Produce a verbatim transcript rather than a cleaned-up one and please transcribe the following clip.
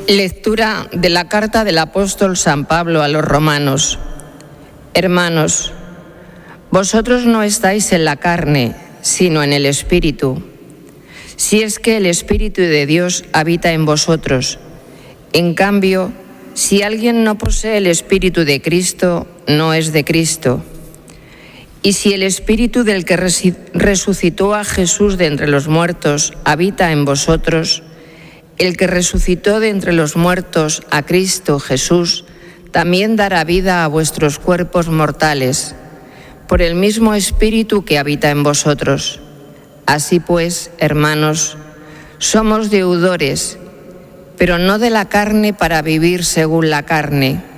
Lectura de la carta del apóstol San Pablo a los romanos. Hermanos, vosotros no estáis en la carne, sino en el Espíritu, si es que el Espíritu de Dios habita en vosotros. En cambio, si alguien no posee el Espíritu de Cristo, no es de Cristo. Y si el Espíritu del que resucitó a Jesús de entre los muertos habita en vosotros, el que resucitó de entre los muertos a Cristo Jesús también dará vida a vuestros cuerpos mortales, por el mismo Espíritu que habita en vosotros. Así pues, hermanos, somos deudores, pero no de la carne para vivir según la carne.